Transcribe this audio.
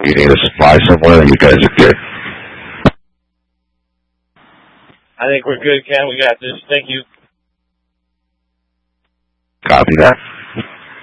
You need a supply somewhere? You guys are good. I think we're good, Ken. We got this. Thank you. Copy that.